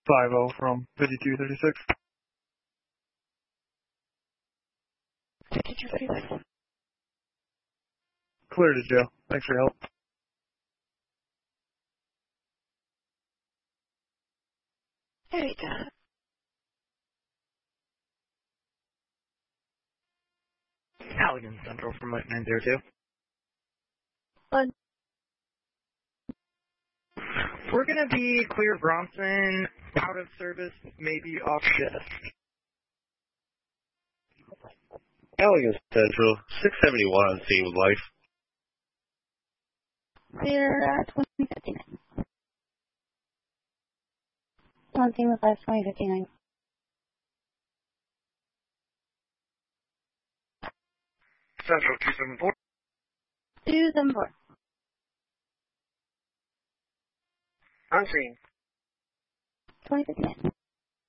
5-0 from 5236. 5236. Clear to jail. Thanks for your help. Hey, John. Halligan Central from 902. One. We're gonna be clear Bronson, out of service, maybe off shift. Halligan Central, 671 on scene with life. Clear 2059. On scene with life 2059. Central 274. 274. On scene. 2059.